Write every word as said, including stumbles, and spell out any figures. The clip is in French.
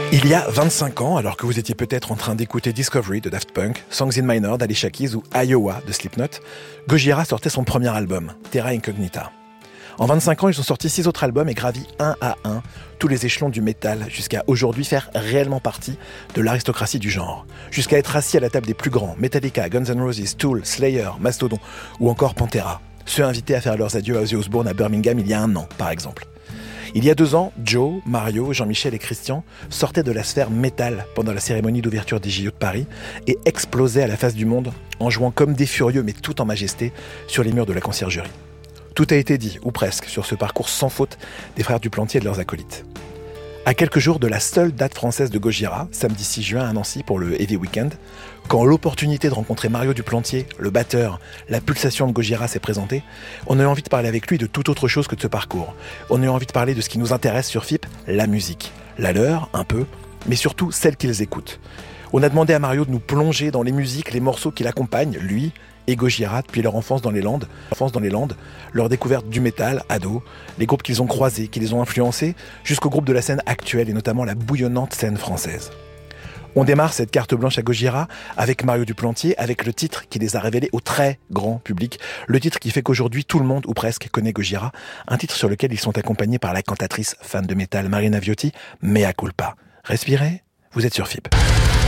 Il y a vingt-cinq ans, alors que vous étiez peut-être en train d'écouter Discovery de Daft Punk, Songs in Minor d'Alicia Keys ou Iowa de Slipknot, Gojira sortait son premier album, Terra Incognita. En vingt-cinq ans, ils ont sorti six autres albums et gravi un à un tous les échelons du métal, jusqu'à aujourd'hui faire réellement partie de l'aristocratie du genre. Jusqu'à être assis à la table des plus grands, Metallica, Guns N' Roses, Tool, Slayer, Mastodon ou encore Pantera. Ceux invités à faire leurs adieux à Ozzy Osbourne à Birmingham il y a un an, par exemple. Il y a deux ans, Joe, Mario, Jean-Michel et Christian sortaient de la sphère métal pendant la cérémonie d'ouverture des J O de Paris et explosaient à la face du monde en jouant comme des furieux mais tout en majesté sur les murs de la conciergerie. Tout a été dit, ou presque, sur ce parcours sans faute des frères Duplantier et de leurs acolytes. À quelques jours de la seule date française de Gojira, samedi six juin à Nancy pour le Heavy Weekend, quand l'opportunité de rencontrer Mario Duplantier, le batteur, la pulsation de Gojira s'est présentée, on a eu envie de parler avec lui de toute autre chose que de ce parcours. On a eu envie de parler de ce qui nous intéresse sur F I P, la musique. La leur, un peu, mais surtout celle qu'ils écoutent. On a demandé à Mario de nous plonger dans les musiques, les morceaux qui l'accompagnent, lui et Gojira, depuis leur enfance dans les Landes, enfance dans les Landes, leur découverte du métal, ado, les groupes qu'ils ont croisés, qui les ont influencés, jusqu'aux groupes de la scène actuelle et notamment la bouillonnante scène française. On démarre cette carte blanche à Gojira avec Mario Duplantier, avec le titre qui les a révélés au très grand public, le titre qui fait qu'aujourd'hui tout le monde, ou presque, connaît Gojira, un titre sur lequel ils sont accompagnés par la cantatrice fan de métal Marina Viotti, Mea culpa. Respirez, vous êtes sur F I P.